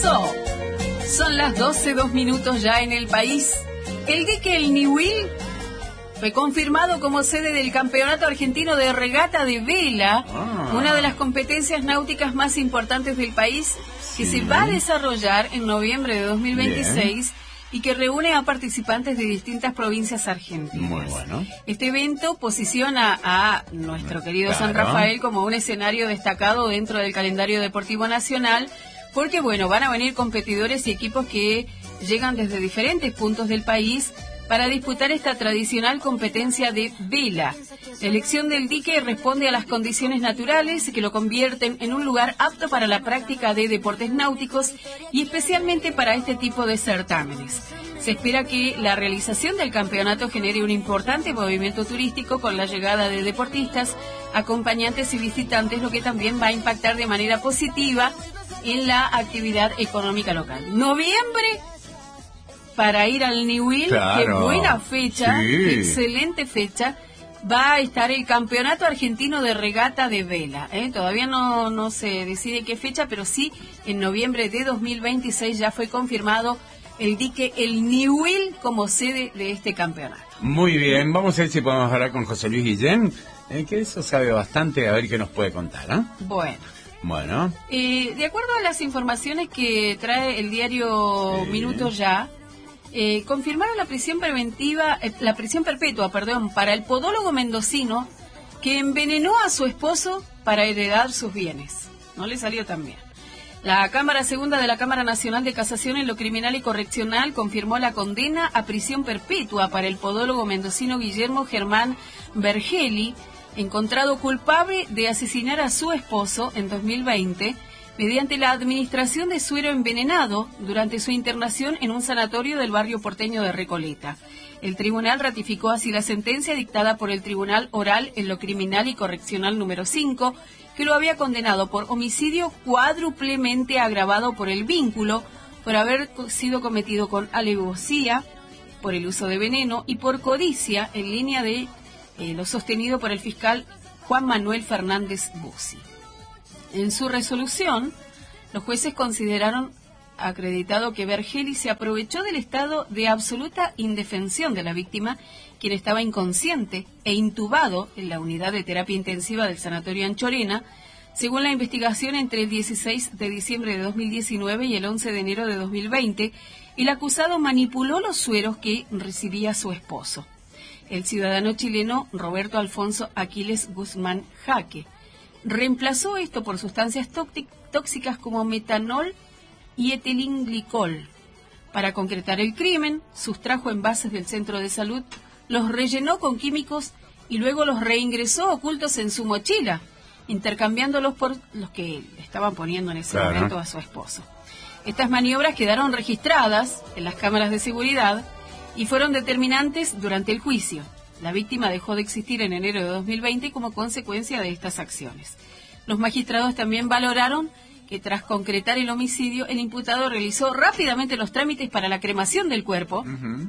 pasó? Son las 12:02 ya en el país. El dique El Niuil fue confirmado como sede del Campeonato Argentino de Regata de Vela, una de las competencias náuticas más importantes del país, que se va a desarrollar en noviembre de 2026 y que reúne a participantes de distintas provincias argentinas. Muy bueno. Este evento posiciona a nuestro querido San Rafael como un escenario destacado dentro del calendario deportivo nacional, porque bueno, van a venir competidores y equipos que llegan desde diferentes puntos del país para disputar esta tradicional competencia de vela. La elección del dique responde a las condiciones naturales que lo convierten en un lugar apto para la práctica de deportes náuticos y especialmente para este tipo de certámenes. Se espera que la realización del campeonato genere un importante movimiento turístico con la llegada de deportistas, acompañantes y visitantes, lo que también va a impactar de manera positiva en la actividad económica local. Noviembre para ir al Niuil, claro. Qué buena fecha, Sí. Excelente fecha. Va a estar el Campeonato Argentino de Regata de Vela. Todavía no se decide qué fecha, pero sí, en noviembre de 2026 ya fue confirmado el dique El Niuil como sede de este campeonato. Muy bien, vamos a ver si podemos hablar con José Luis Guillén, que eso sabe bastante, a ver qué nos puede contar. Bueno. De acuerdo a las informaciones que trae el diario Minuto Ya, confirmaron la prisión perpetua, para el podólogo mendocino que envenenó a su esposo para heredar sus bienes. No le salió tan bien. La Cámara Segunda de la Cámara Nacional de Casación en lo Criminal y Correccional confirmó la condena a prisión perpetua para el podólogo mendocino Guillermo Germán Vergeli, encontrado culpable de asesinar a su esposo en 2020 mediante la administración de suero envenenado durante su internación en un sanatorio del barrio porteño de Recoleta. El tribunal ratificó así la sentencia dictada por el Tribunal Oral en lo Criminal y Correccional número 5, que lo había condenado por homicidio cuádruplemente agravado por el vínculo, por haber sido cometido con alevosía, por el uso de veneno y por codicia, en línea de lo sostenido por el fiscal Juan Manuel Fernández Bussi. En su resolución, los jueces consideraron acreditado que Vergeli se aprovechó del estado de absoluta indefensión de la víctima, quien estaba inconsciente e intubado en la unidad de terapia intensiva del Sanatorio Anchorena. Según la investigación, entre el 16 de diciembre de 2019 y el 11 de enero de 2020, el acusado manipuló los sueros que recibía su esposo, el ciudadano chileno Roberto Alfonso Aquiles Guzmán Jaque. Reemplazó esto por sustancias tóxicas como metanol y etilenglicol. Para concretar el crimen, sustrajo envases del centro de salud, los rellenó con químicos y luego los reingresó ocultos en su mochila, intercambiándolos por los que le estaban poniendo en ese momento a su esposo. Estas maniobras quedaron registradas en las cámaras de seguridad y fueron determinantes durante el juicio. La víctima dejó de existir en enero de 2020 como consecuencia de estas acciones. Los magistrados también valoraron que tras concretar el homicidio, el imputado realizó rápidamente los trámites para la cremación del cuerpo,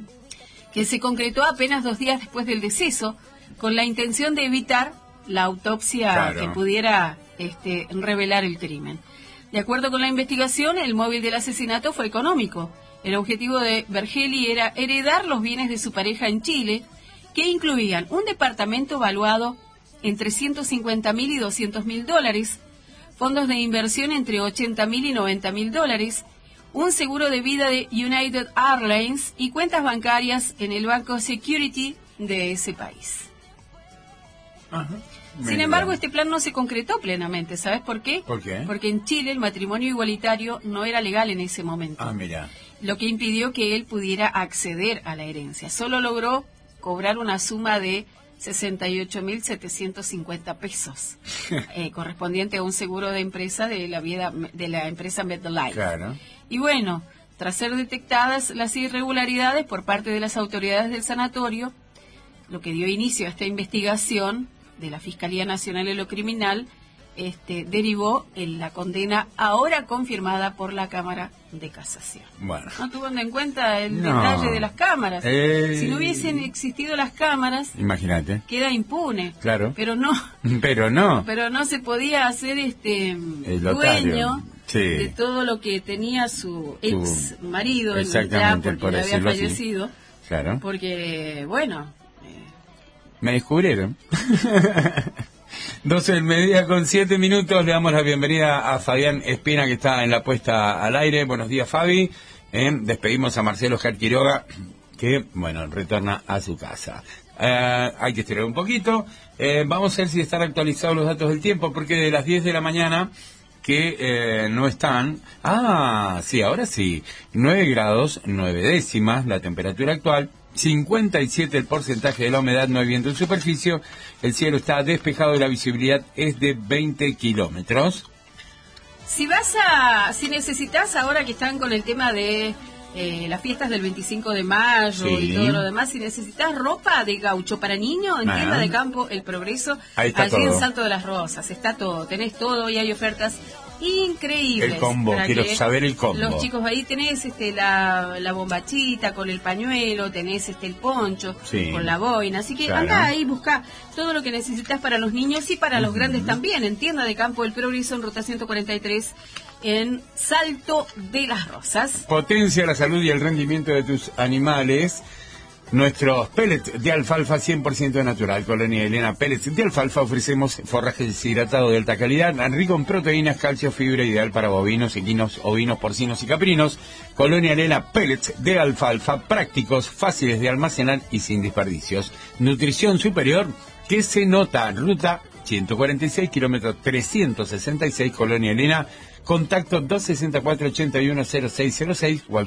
que se concretó apenas 2 días después del deceso, con la intención de evitar la autopsia que pudiera revelar el crimen. De acuerdo con la investigación, el móvil del asesinato fue económico. El objetivo de Vergeli era heredar los bienes de su pareja en Chile, que incluían un departamento valuado entre $150.000 y $200.000, fondos de inversión entre $80.000 y $90.000, un seguro de vida de United Airlines y cuentas bancarias en el Banco Security de ese país. Sin embargo, este plan no se concretó plenamente. ¿Sabes por qué? ¿Por qué? Porque en Chile el matrimonio igualitario no era legal en ese momento. Mira. Lo que impidió que él pudiera acceder a la herencia. Solo logró cobrar una suma de 68.750 pesos, correspondiente a un seguro de empresa de la empresa MetLife. Claro. Y bueno, tras ser detectadas las irregularidades por parte de las autoridades del sanatorio, lo que dio inicio a esta investigación de la Fiscalía Nacional en lo Criminal, derivó en la condena ahora confirmada por la Cámara de Casación. Bueno. No tuvo en cuenta el detalle de las cámaras. Si no hubiesen existido las cámaras, imagínate, queda impune. Claro. Pero no. Pero no. Pero no se podía hacer el dueño de todo lo que tenía su ex marido, exactamente, porque había fallecido. Así. Claro. Porque, bueno... Me descubrieron. 12 del mediodía con 7 minutos. Le damos la bienvenida a Fabián Espina, que está en la puesta al aire. Buenos días, Fabi. Despedimos a Marcelo Ger Quiroga, que, bueno, retorna a su casa. Hay que estirar un poquito. Vamos a ver si están actualizados los datos del tiempo, porque de las 10 de la mañana que no están... sí, ahora sí. 9 grados, 9 décimas la temperatura actual. 57 el porcentaje de la humedad, no hay viento en superficie. El cielo está despejado y la visibilidad es de 20 kilómetros. Si necesitas, ahora que están con el tema de las fiestas del 25 de mayo y todo lo demás, si necesitas ropa de gaucho para niños, en tienda de campo El Progreso, allí todo. En Salto de las Rosas, está todo, tenés todo y hay ofertas increíbles. El combo, quiero saber el combo. Los chicos, ahí tenés la bombachita con el pañuelo, tenés el poncho con la boina, así que anda ahí, busca todo lo que necesitas para los niños y para los grandes también, en tienda de campo El Progreso, en Ruta 143, en Salto de las Rosas. Potencia la salud y el rendimiento de tus animales. Nuestros pellets de alfalfa 100% natural. Colonia Elena Pellets de alfalfa. Ofrecemos forraje deshidratado de alta calidad, rico en proteínas, calcio, fibra, ideal para bovinos, equinos, ovinos, porcinos y caprinos. Colonia Elena Pellets de alfalfa, prácticos, fáciles de almacenar y sin desperdicios. Nutrición superior que se nota. Ruta 146, kilómetro 366, Colonia Elena. Contacto 264-810606 o al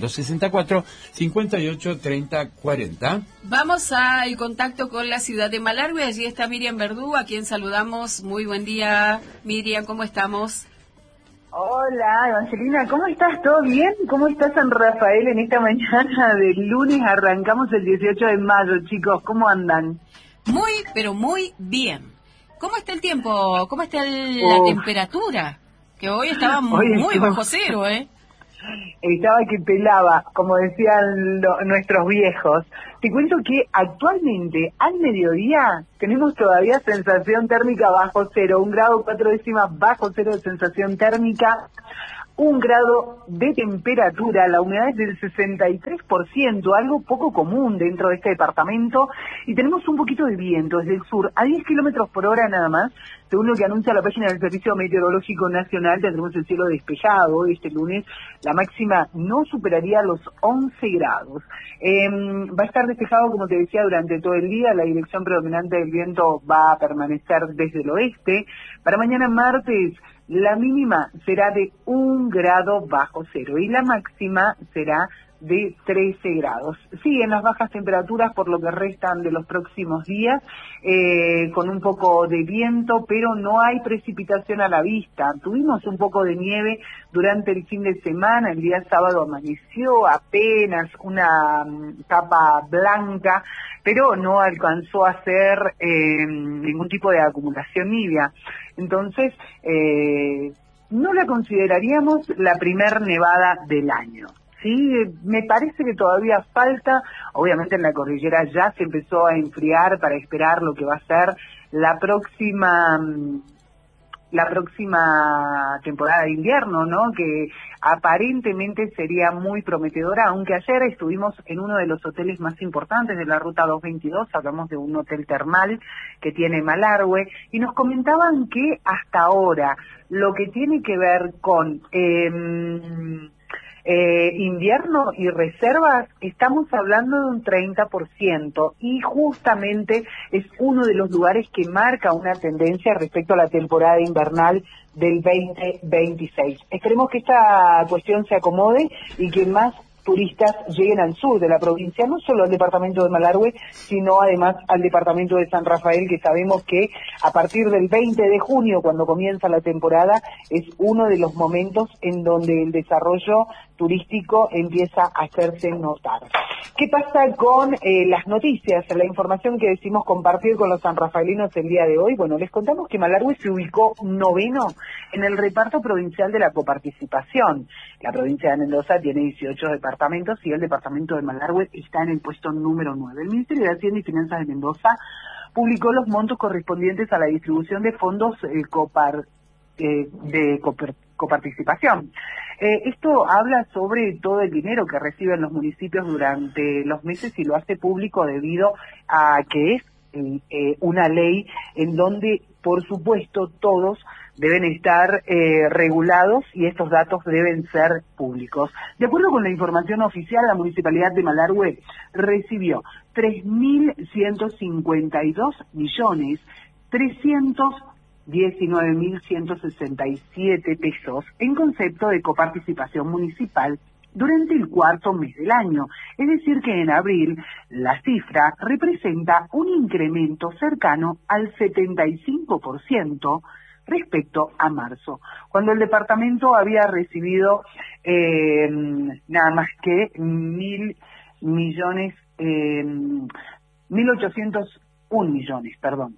264-583040. Vamos al contacto con la ciudad de Malargüe. Allí está Miriam Verdú, a quien saludamos. Muy buen día, Miriam, ¿cómo estamos? Hola, Evangelina, ¿cómo estás? ¿Todo bien? ¿Cómo está San Rafael en esta mañana del lunes? Arrancamos el 18 de mayo, chicos. ¿Cómo andan? Muy, pero muy bien. ¿Cómo está el tiempo? ¿Cómo está la temperatura? Que hoy estaba muy bajo cero, ¿eh? Estaba que pelaba, como decían nuestros viejos. Te cuento que actualmente, al mediodía, tenemos todavía sensación térmica bajo cero, 1 grado 4 décimas bajo cero de sensación térmica, 1 grado de temperatura, la humedad es del 63%, algo poco común dentro de este departamento, y tenemos un poquito de viento desde el sur, a 10 kilómetros por hora nada más. Según lo que anuncia la página del Servicio Meteorológico Nacional, tendremos el cielo despejado este lunes. La máxima no superaría los 11 grados. Va a estar despejado, como te decía, durante todo el día. La dirección predominante del viento va a permanecer desde el oeste. Para mañana martes, la mínima será de 1 grado bajo cero y la máxima será de 13 grados. Siguen las bajas temperaturas por lo que restan de los próximos días, con un poco de viento, pero no hay precipitación a la vista. Tuvimos un poco de nieve durante el fin de semana, el día sábado amaneció apenas una capa blanca, pero no alcanzó a ser ningún tipo de acumulación nibia. Entonces, no la consideraríamos la primer nevada del año. Sí, me parece que todavía falta, obviamente en la cordillera ya se empezó a enfriar para esperar lo que va a ser la próxima temporada de invierno, ¿no? Que aparentemente sería muy prometedora, aunque ayer estuvimos en uno de los hoteles más importantes de la Ruta 222, hablamos de un hotel termal que tiene Malargüe, y nos comentaban que hasta ahora lo que tiene que ver con invierno y reservas, estamos hablando de un 30%, y justamente es uno de los lugares que marca una tendencia respecto a la temporada invernal del 2026. Esperemos que esta cuestión se acomode y que más turistas lleguen al sur de la provincia, no solo al departamento de Malargüe, sino además al departamento de San Rafael, que sabemos que a partir del 20 de junio, cuando comienza la temporada, es uno de los momentos en donde el desarrollo turístico empieza a hacerse notar. ¿Qué pasa con las noticias, la información que decimos compartir con los sanrafaelinos el día de hoy? Bueno, les contamos que Malargüe se ubicó 9º en el reparto provincial de la coparticipación. La provincia de Mendoza tiene 18 departamentos y el departamento de Malargüe está en el puesto número 9. El Ministerio de Hacienda y Finanzas de Mendoza publicó los montos correspondientes a la distribución de fondos coparticipación. Esto habla sobre todo el dinero que reciben los municipios durante los meses y lo hace público debido a que es una ley en donde, por supuesto, todos deben estar regulados y estos datos deben ser públicos. De acuerdo con la información oficial, la Municipalidad de Malargüe recibió 3.152.319.167 pesos en concepto de coparticipación municipal durante el cuarto mes del año. Es decir que en abril la cifra representa un incremento cercano al 75% respecto a marzo, cuando el departamento había recibido nada más que 1.801 millones, perdón.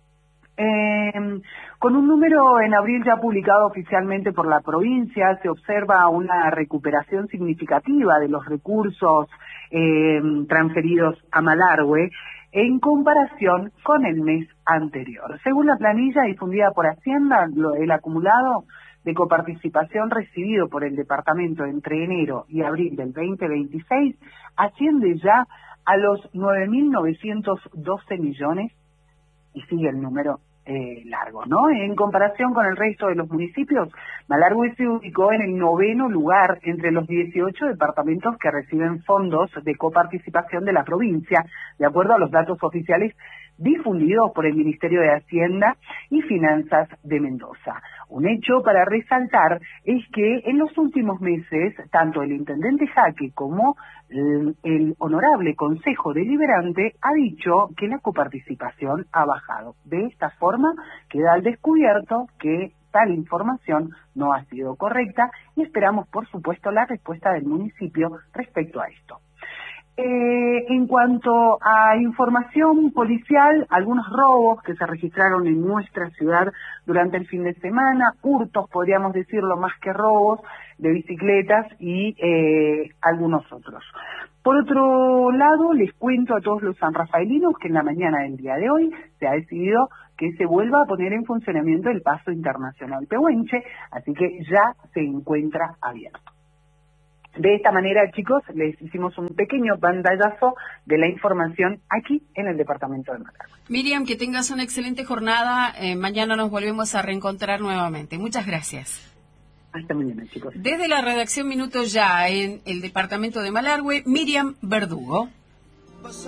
Con un número en abril ya publicado oficialmente por la provincia, se observa una recuperación significativa de los recursos transferidos a Malargüe en comparación con el mes anterior. Según la planilla difundida por Hacienda, el acumulado de coparticipación recibido por el departamento entre enero y abril del 2026 asciende ya a los 9.912 millones y sigue el número largo, ¿no? En comparación con el resto de los municipios, Malargüe se ubicó en el 9º lugar entre los 18 departamentos que reciben fondos de coparticipación de la provincia, de acuerdo a los datos oficiales difundidos por el Ministerio de Hacienda y Finanzas de Mendoza. Un hecho para resaltar es que en los últimos meses, tanto el intendente Jaque como el honorable Consejo Deliberante ha dicho que la coparticipación ha bajado. De esta forma, queda al descubierto que tal información no ha sido correcta y esperamos, por supuesto, la respuesta del municipio respecto a esto. En cuanto a información policial, algunos robos que se registraron en nuestra ciudad durante el fin de semana, hurtos, podríamos decirlo, más que robos, de bicicletas y algunos otros. Por otro lado, les cuento a todos los sanrafaelinos que en la mañana del día de hoy se ha decidido que se vuelva a poner en funcionamiento el paso internacional Pehuenche, así que ya se encuentra abierto. De esta manera, chicos, les hicimos un pequeño pantallazo de la información aquí en el departamento de Malargüe. Miriam, que tengas una excelente jornada. Mañana nos volvemos a reencontrar nuevamente. Muchas gracias. Hasta mañana, chicos. Desde la redacción Minuto Ya en el departamento de Malargüe, Miriam Verdugo.